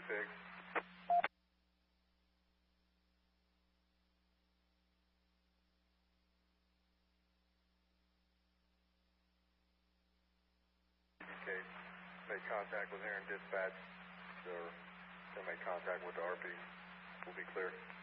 Fig. Okay, make contact with Aaron Dispatch, or make contact with the RP. We'll be clear.